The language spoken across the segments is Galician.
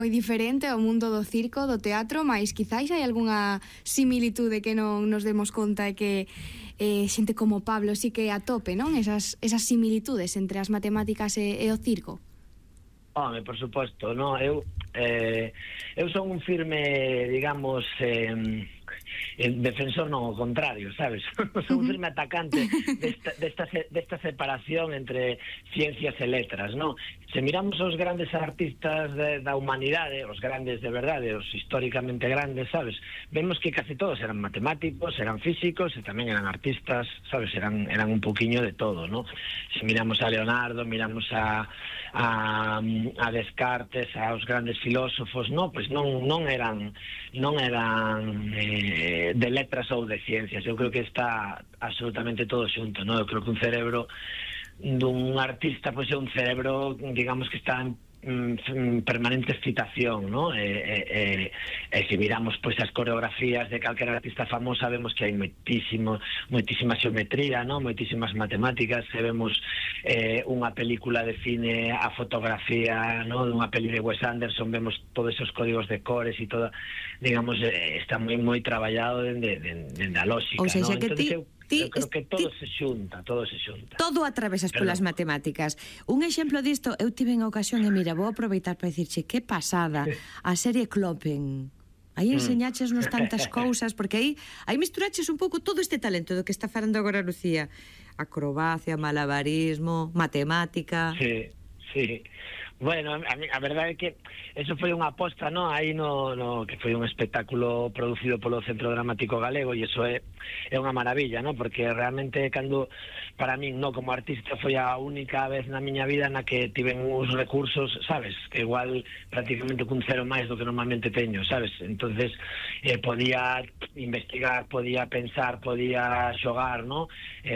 moi diferente ao mundo do circo, do teatro, mas quizáis hai algunha similitude que non nos demos conta e que xente como Pablo sí que atope, non? Esas similitudes entre as matemáticas e o circo. Home, por suposto, no? Eu son un firme, digamos, defensor non o contrario, sabes? Son un firme atacante desta separación entre ciencias e letras, no? Se miramos os grandes artistas da humanidade, os grandes de verdade, os históricamente grandes, sabes? Vemos que casi todos eran matemáticos, eran físicos e tamén eran artistas, sabes? Eran un poquinho de todo, no? Se miramos a Leonardo, miramos a Descartes, aos grandes filósofos, no? Pois non eran de letras ou de ciencias. Eu creo que está absolutamente todo xunto, no? Eu creo que un cerebro dun artista pois é un cerebro, digamos, que está en permanente excitación, ¿no? Se miramos pois as coreografías de calquera artista famosa, vemos que hai moitísima xeometría, ¿no? Moitísimas matemáticas. Se vemos unha película de cine, a fotografía, ¿no? Dunha peli de Wes Anderson, vemos todos esos códigos de cores e toda, digamos, está moi traballado dende a lógica, ou seja, ¿no? Que Entonces, eu creo que todo se xunta. Todo atravesas polas matemáticas. Un exemplo disto, eu tive en ocasión, e mira, vou aproveitar para dicirche que pasada a serie Kloppen. Aí enseñaches-nos tantas cousas, porque aí misturaches un pouco todo este talento do que está falando agora Lucía. Acrobacia, malabarismo, matemática... Sí. Bueno, a verdade é que eso foi unha aposta, no? Aí no que foi un espectáculo producido polo Centro Dramático Galego, e iso é unha maravilla, no? Porque realmente cando, para min, no, como artista, foi a única vez na miña vida na que tiven uns recursos, sabes, que igual prácticamente cun cero máis do que normalmente teño, sabes? Entonces podía investigar, podía pensar, podía xogar, no?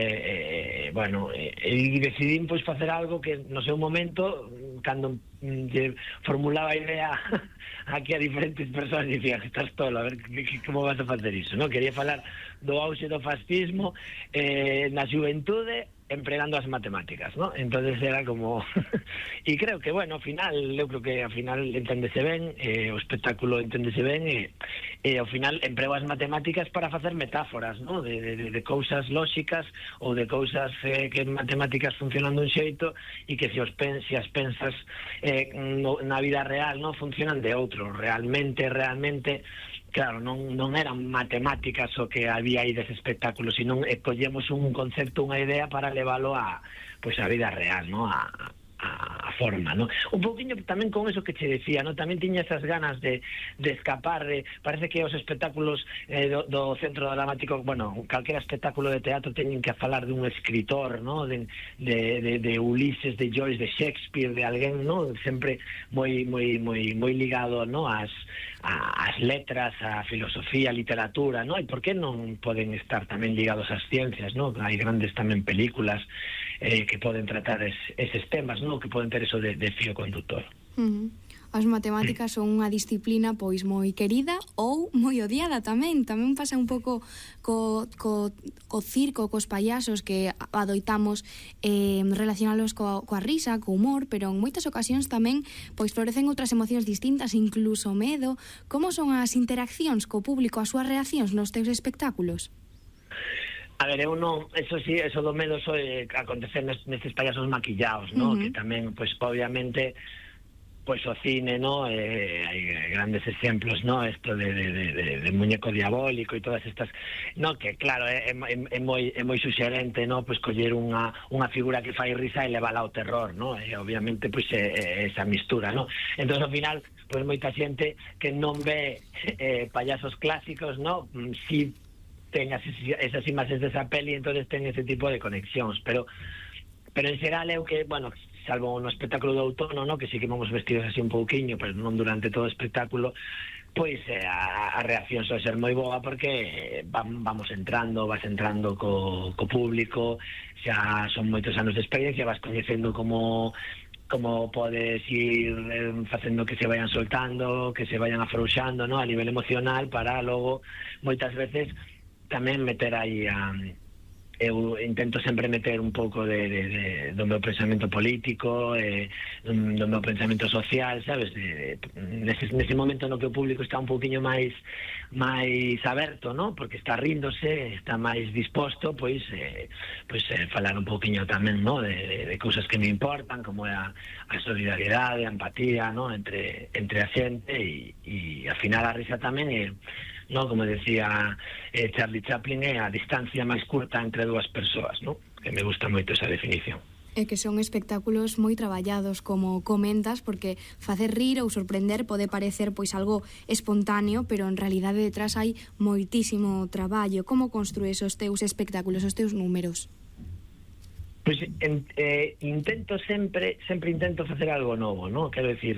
Bueno, e decidín pois facer algo que no seu momento, cando formulaba a idea aquí a diferentes persoas, dicía, estás tolo, a ver como vas a facer iso, no? Quería falar do auxe do fascismo na xuventude empregando as matemáticas, ¿no? Entonces era como e creo que, bueno, ao final enténdese ben, o espectáculo enténdese ben, e ao final emprego as matemáticas para facer metáforas, ¿no? De cousas lóxicas ou de cousas que en matemáticas funcionan dun xeito e que se as pensas na vida real, ¿no? Funcionan de outro. Realmente claro, non eran matemáticas o que había aí dese espectáculo, sino collemos un concepto, unha idea para leválo a vida real, ¿no? A forma, ¿no? Un pouquinho tamén con eso que che decía, ¿no? Tamén tiña esas ganas de escapar, parece que os espectáculos do Centro Dramático, bueno, calquera espectáculo de teatro teñen que falar dun escritor, ¿no? De Ulises, de Joyce, de Shakespeare, de alguén, ¿no? Sempre moi ligado, ¿no? As letras, a filosofía, a literatura, ¿no? E por que non poden estar tamén ligados ás ciencias, ¿no? Hai grandes tamén películas que poden tratar eses temas, ¿no? Que poden ter eso de fío conductor. As matemáticas son unha disciplina pois moi querida ou moi odiada tamén pasa un pouco co circo, cos payasos, que adoitamos relacionalos coa risa, co humor, pero en moitas ocasións tamén pois florecen outras emocións distintas, incluso medo. Como son as interaccións co público, as súas reaccións nos teus espectáculos? A ver, eu non, eso sí, eso do medo acontece nestes payasos maquillados, ¿no? Que tamén, pois, obviamente, pois o cine, ¿no? Hai grandes exemplos, ¿no? Esto de muñeco diabólico e todas estas, ¿no? Que claro, é moi suxerente, ¿no? Pois coller unha figura que fai risa e levala ao terror, ¿no? E obviamente pois esa mistura, ¿no? Entón ao final, pois moita xente que non ve payasos clásicos, ¿no? Si ten esas imaxes desa peli, entonces ten ese tipo de conexións, pero en xeral eu que, bueno, salvo no espectáculo do outono, no, que sí que vamos vestidos así un pouquiño, pero non durante todo o espectáculo, pois a reacción soe ser moi boa, porque vas entrando co público, xa son moitos anos de experiencia, vas coñecendo como podes ir facendo que se vayan soltando, que se vayan afrouxando, no, a nivel emocional, para logo moitas veces tamén meter aí eu intento sempre meter un pouco do meu pensamento político, do meu pensamento social, sabes? Nese momento no que o público está un pouquiño máis aberto, ¿no? Porque está ríndose, está máis disposto, pois falar un pouquiño tamén, ¿no? De cousas que me importan, como é a solidariedade, a empatía, ¿no? Entre a xente, e afinar a risa tamén no, como decía Charlie Chaplin, é a distancia máis curta entre dúas persoas, no? Que me gusta moito esa definición. É que son espectáculos moi traballados, como comentas, porque facer rir ou sorprender pode parecer pois algo espontáneo, pero en realidade detrás hai moitísimo traballo. Como construes os teus espectáculos, os teus números? Pois intento sempre intento facer algo novo, no? Quero decir,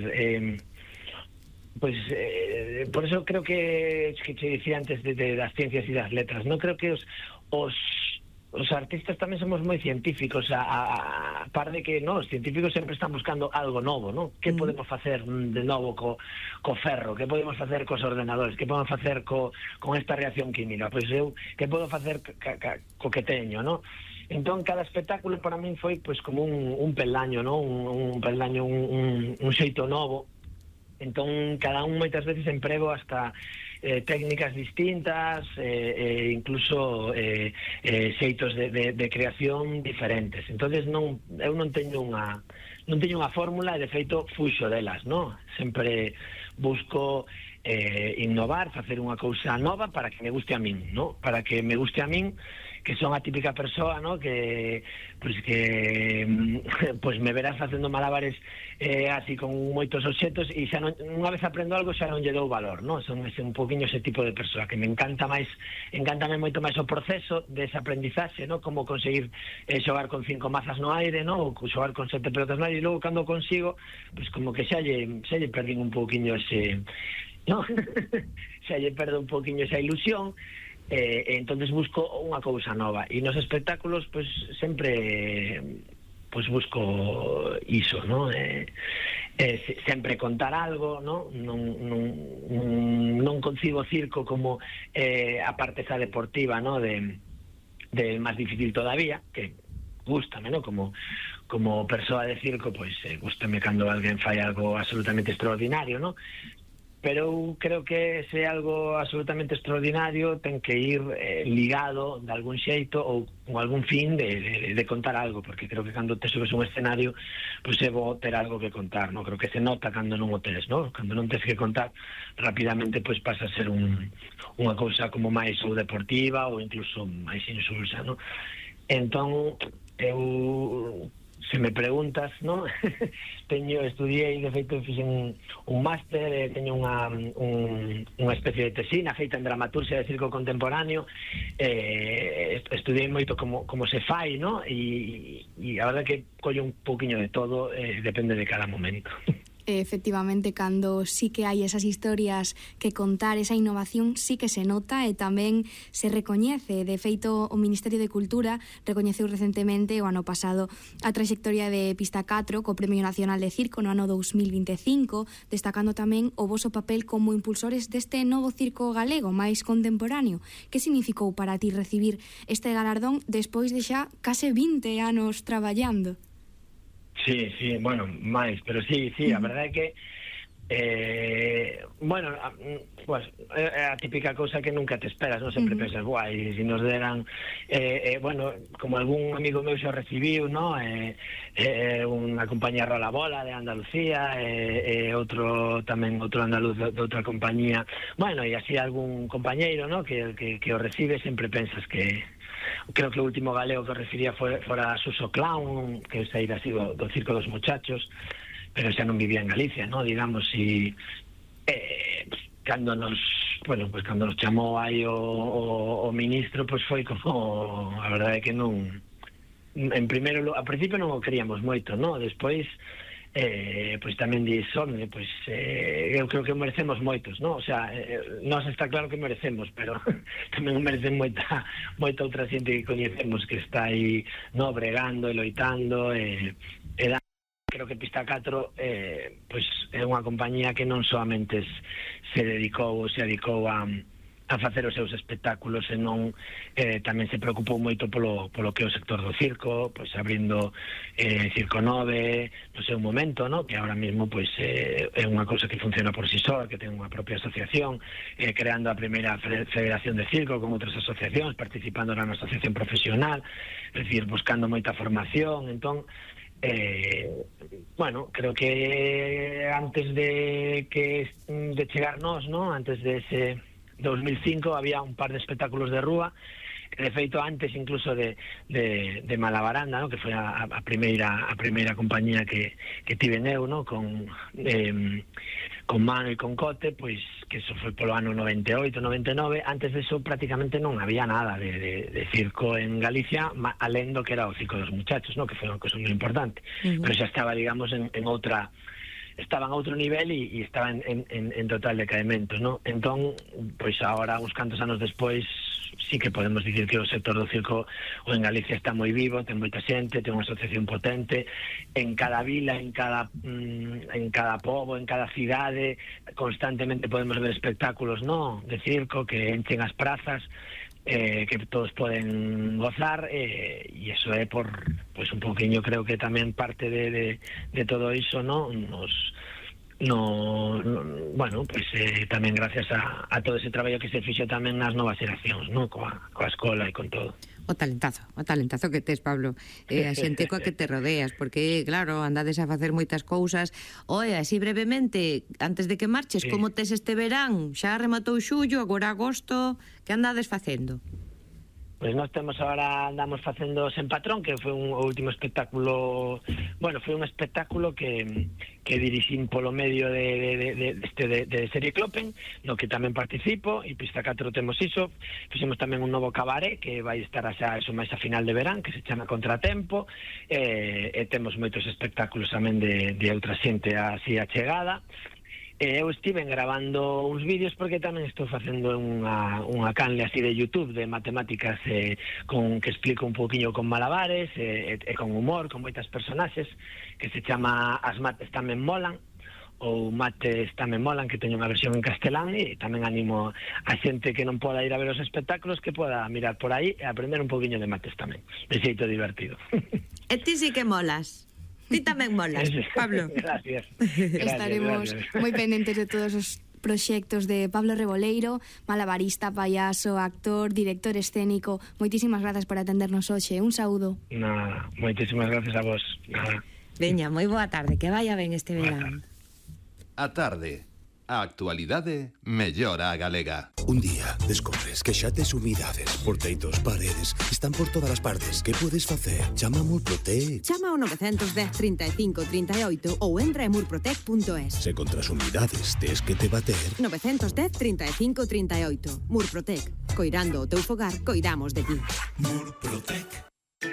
por eso creo que te dicía antes de das ciencias e das letras, no creo que os artistas tamén somos moi científicos, a par de que os científicos sempre están buscando algo novo, no? Que podemos facer de novo co ferro, que podemos facer cos ordenadores, que podemos facer con esta reacción química, pois eu que podo facer co que teño, no? Entón cada espectáculo para min foi pois como un peldaño, no? Un peldaño, un xeito novo. Entón, cada un moitas veces emprego hasta técnicas distintas, incluso xeitos de creación diferentes. Entonces eu non teño unha fórmula, e de feito fuxo delas, no? Sempre busco innovar, facer unha cousa nova para que me guste a min, no? Para que me guste a min, que son a típica persoa, no? Que me verás facendo malabares así con moitos obxetos, e xa unha vez aprendo algo xa non lle dou valor, no? Son un poquinho ese tipo de persoa que me encantame moito máis o proceso desa aprendizaxe, no? Como conseguir xogar con 5 mazas no aire, no? Ou xogar con 7 pelotas no aire, e logo cando consigo, pois como que xa lle perdín un poquinho ese, no? Xa lle perdo un poquinho esa ilusión. Entonces busco unha cousa nova, e nos espectáculos pois sempre pois busco iso, no? Sempre contar algo, no? Non concibo o circo como a parte esa deportiva, no? De máis difícil todavía, que gústame, no? Como persoa de circo, pois gústame cando alguén fai algo absolutamente extraordinario, no? Pero eu creo que se algo absolutamente extraordinario ten que ir ligado de algún xeito ou con algún fin de contar algo, porque creo que cando te subes un escenario pois é bo ter algo que contar, no? Creo que se nota cando non o tes, no? Cando non tes que contar rapidamente pois pasa a ser unha cousa como máis ou deportiva ou incluso máis insulsa, no? Entón eu, se me preguntas, no? Estudiei, de feito, fixen un máster, teño unha especie de tesina feita en dramaturgia de circo contemporáneo, estudiei moito como se fai, no? E a verdade que collo un pouquiño de todo, depende de cada momento. Efectivamente, cando sí que hai esas historias que contar, esa innovación sí que se nota e tamén se recoñece. De feito, o Ministerio de Cultura recoñeceu recentemente o ano pasado a trayectoria de Pista 4 co Premio Nacional de Circo no ano 2025, destacando tamén o voso papel como impulsores deste novo circo galego máis contemporáneo. Que significou para ti recibir este galardón despois de xa case 20 anos traballando? Sí, bueno, máis, pero sí, a verdade é que bueno, pues é a típica cousa que nunca te esperas, non? Sempre pensas, guai, se nos deran bueno, como algún amigo meu xa recibiu, no? Unha compañía Rola Bola de Andalucía, outro andaluz de outra compañía, bueno, e así algún compañeiro, no? Que o recibe, sempre pensas que creo que o último galego que refería fora Suso Clown, que saíra así do Circo dos Muchachos, pero xa non vivía en Galicia, no? Digamos, e cando nos chamou aí o ministro, pois foi como, a verdade é que non, en primeiro, a principio non o queríamos moito, no? Despois pois tamén disome, pois eu creo que merecemos moitos, no? O sea, nós está claro que merecemos, pero tamén merecen moita outra xente que coñecemos que está aí, no, bregando e loitando, creo que Pista 4 pois é unha compañía que non solamente se adicou a a facer os seus espectáculos, e non tamén se preocupou moito polo que é o sector do circo, pois abrindo Circo Nove no seu momento, no? Que ahora mismo pois é unha cousa que funciona por si só, que ten unha propia asociación, creando a primeira federación de circo con outras asociacións, participando na asociación profesional, é dicir, buscando moita formación. Entón, bueno, creo que antes de chegar nós, no? Antes de ese 2005 había un par de espectáculos de rúa, de feito antes incluso de Malabaranda, ¿no? Que foi a primeira compañía que tiven eu, ¿no? Con Mano e con Cote, pois que eso foi polo ano 98, 99. Antes de eso prácticamente non había nada de circo en Galicia, alén do que era o Circo dos Muchachos, ¿no? Que foi unha cosa moi importante, pero xa estaba, digamos, en outra, estaba en outro nivel e estaba en total decadimento, ¿no? Entón, pois agora, uns cantos anos despois, sí que podemos dicir que o sector do circo en Galicia está moi vivo, ten moita xente, ten unha asociación potente, en cada vila, en cada pobo, en cada cidade, constantemente podemos ver espectáculos, ¿no? De circo que enchen as prazas, que todos poden gozar, e iso é por, pois un poquinho, creo que tamén parte de todo iso, ¿no? Bueno, pois tamén gracias a todo ese traballo que se fixo tamén nas novas xeracións, ¿no? Coa escola e con todo. O talentazo que tes, Pablo, a xente coa que te rodeas, porque, claro, andades a facer moitas cousas. Oe, así brevemente, antes de que marches, como tes este verán? Xa rematou xullo, agora agosto, que andades facendo? Pois nós andamos facendo Sen Patrón, que foi o último espectáculo, bueno, foi un espectáculo que dirixín polo medio de Serie Clopen, no que tamén participo, e Pista 4 temos iso. Fixemos tamén un novo cabaré que vai estar xa eso máis a final de verán, que se chama Contratempo, e temos moitos espectáculos tamén de outra xente así achegada. Eu estive grabando uns vídeos porque tamén estou facendo unha canle así de YouTube de matemáticas, que explico un poquinho con malabares e con humor, con moitas personaxes, que se chama As Mates Tamén Molan, ou Mates Tamén Molan, que teño unha versión en castelán, e tamén animo a xente que non poda ir a ver os espectáculos que poda mirar por aí e aprender un poquinho de mates tamén, de xeito divertido. E ti sí que molas. Ti tamén molas, Pablo. Gracias. Estaremos moi pendentes de todos os proxectos de Pablo Reboleiro, malabarista, payaso, actor, director escénico. Moitísimas grazas por atendernos hoxe. Un saúdo. Nada, moitísimas gracias a vos. Nada. Veña, moi boa tarde, que vaya ben este verán. A tarde. A actualidade mellora a galega. Un día descobres que xa tes humidades por teitos, paredes, están por todas as partes. Que podes facer? Chama a Murprotec. Chama ao 910 35 38 ou entra en murprotec.es. Se contra as humidades tes que te bater. 910 35 38. Murprotec. Coirando o teu fogar, coidamos de ti. Murprotec.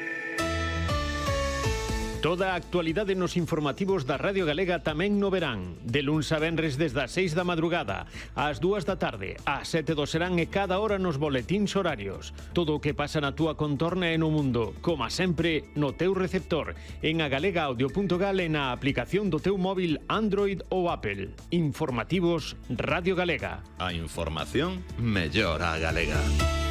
Toda a actualidade nos informativos da Radio Galega tamén no verán. De luns a venres desde as 6 da madrugada, ás 2 da tarde, ás 7 do serán e cada hora nos boletíns horarios. Todo o que pasa na túa contorna e no mundo, como sempre, no teu receptor, en agalegaaudio.gal e na aplicación do teu móvil Android ou Apple. Informativos Radio Galega. A información mellora a galega.